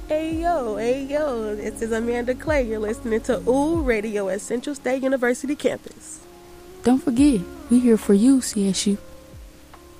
Hey yo, this is Amanda Clay. You're listening to OOH Radio at Central State University campus. Don't forget, we're here for you, CSU.